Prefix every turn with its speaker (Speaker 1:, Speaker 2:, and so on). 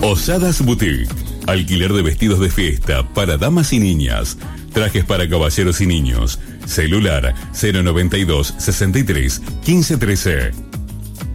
Speaker 1: Osadas Boutique. Alquiler de vestidos de fiesta para damas y niñas. Trajes para caballeros y niños. Celular 092 63 15 13.